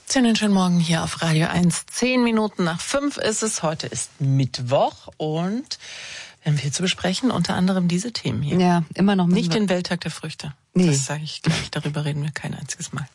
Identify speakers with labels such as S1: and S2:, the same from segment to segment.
S1: Schönen Morgen hier auf Radio 1. 5:10 ist es. Heute ist Mittwoch und wir haben viel zu besprechen, unter anderem diese Themen hier.
S2: Ja, immer noch
S1: nicht den Welttag der Früchte.
S2: Nee.
S1: Das sage ich gleich, darüber reden wir kein einziges Mal.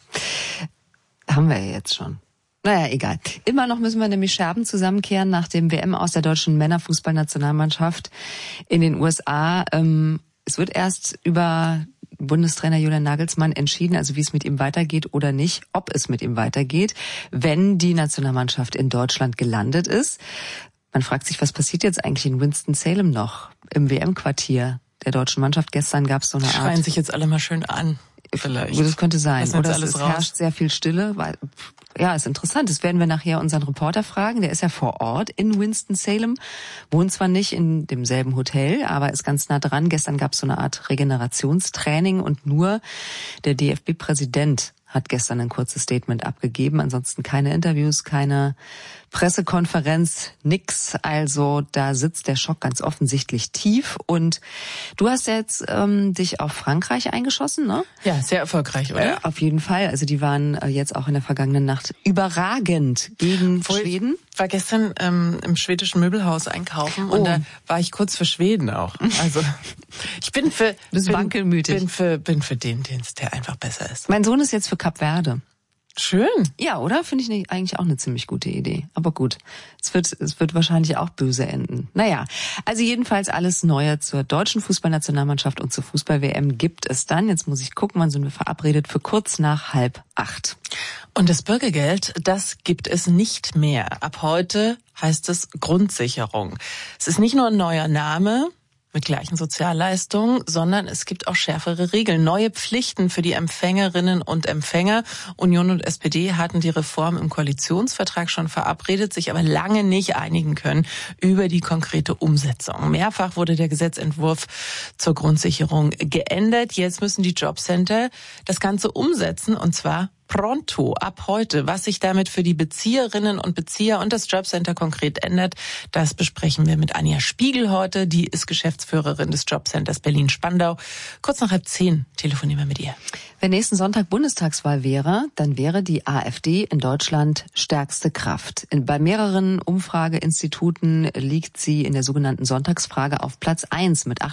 S2: Haben wir ja jetzt schon. Naja, egal. Immer noch müssen wir nämlich Scherben zusammenkehren nach dem WM aus der deutschen Männerfußballnationalmannschaft in den USA. Es wird erst über Bundestrainer Julian Nagelsmann entschieden, also wie es mit ihm weitergeht oder nicht, ob es mit ihm weitergeht, wenn die Nationalmannschaft in Deutschland gelandet ist. Man fragt sich, was passiert jetzt eigentlich in Winston-Salem noch im WM-Quartier der deutschen Mannschaft? Gestern gab es so eine Art...
S1: Schreien sich jetzt alle mal schön an. Vielleicht.
S2: Das könnte sein. Oder
S1: es
S2: herrscht sehr viel Stille. Weil, ja, ist interessant. Das werden wir nachher unseren Reporter fragen. Der ist ja vor Ort in Winston-Salem. Wohnt zwar nicht in demselben Hotel, aber ist ganz nah dran. Gestern gab es so eine Art Regenerationstraining und nur der DFB-Präsident hat gestern ein kurzes Statement abgegeben. Ansonsten keine Interviews, keine Pressekonferenz, nix. Also da sitzt der Schock ganz offensichtlich tief. Und du hast jetzt dich auf Frankreich eingeschossen, ne?
S1: Ja, sehr erfolgreich, oder?
S2: Auf jeden Fall. Also die waren jetzt auch in der vergangenen Nacht überragend gegen Schweden.
S1: Ich war gestern im schwedischen Möbelhaus einkaufen und da war ich kurz für Schweden auch. Also ich bin für
S2: wankelmütig.
S1: Bin für den Dienst, der einfach besser ist.
S2: Mein Sohn ist jetzt für Kap Verde.
S1: Schön.
S2: Ja, oder? Finde ich eigentlich auch eine ziemlich gute Idee. Aber gut, es wird wahrscheinlich auch böse enden. Naja, also jedenfalls alles Neue zur deutschen Fußballnationalmannschaft und zur Fußball-WM gibt es dann. Jetzt muss ich gucken, wann sind wir verabredet? Für kurz nach 7:30.
S1: Und das Bürgergeld, das gibt es nicht mehr. Ab heute heißt es Grundsicherung. Es ist nicht nur ein neuer Name mit gleichen Sozialleistungen, sondern es gibt auch schärfere Regeln, neue Pflichten für die Empfängerinnen und Empfänger. Union und SPD hatten die Reform im Koalitionsvertrag schon verabredet, sich aber lange nicht einigen können über die konkrete Umsetzung. Mehrfach wurde der Gesetzentwurf zur Grundsicherung geändert. Jetzt müssen die Jobcenter das Ganze umsetzen, und zwar pronto, ab heute. Was sich damit für die Bezieherinnen und Bezieher und das Jobcenter konkret ändert, das besprechen wir mit Anja Spiegel heute. Die ist Geschäftsführerin des Jobcenters Berlin-Spandau. Kurz nach 9:30 telefonieren wir mit ihr.
S2: Wenn nächsten Sonntag Bundestagswahl wäre, dann wäre die AfD in Deutschland stärkste Kraft. Bei mehreren Umfrageinstituten liegt sie in der sogenannten Sonntagsfrage auf Platz 1 mit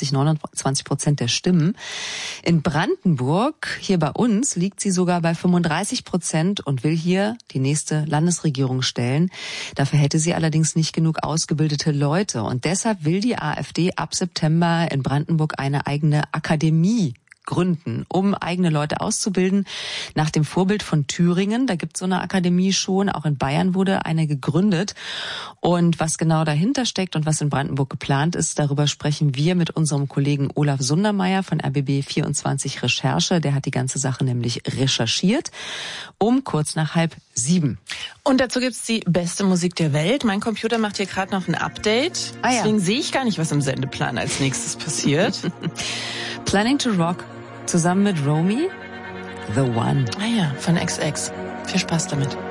S2: 28-29% der Stimmen. In Brandenburg, hier bei uns, liegt sie sogar bei 35% und will hier die nächste Landesregierung stellen. Dafür hätte sie allerdings nicht genug ausgebildete Leute. Und deshalb will die AfD ab September in Brandenburg eine eigene Akademie gründen, um eigene Leute auszubilden. Nach dem Vorbild von Thüringen, da gibt es so eine Akademie schon, auch in Bayern wurde eine gegründet. Und was genau dahinter steckt und was in Brandenburg geplant ist, darüber sprechen wir mit unserem Kollegen Olaf Sundermeier von RBB24 Recherche. Der hat die ganze Sache nämlich recherchiert, um kurz nach 6:30.
S1: Und dazu gibt's die beste Musik der Welt. Mein Computer macht hier gerade noch ein Update. Deswegen sehe ich gar nicht, was im Sendeplan als nächstes passiert.
S2: Planning to Rock zusammen mit Romy, The One.
S1: Ah ja, von XX. Viel Spaß damit.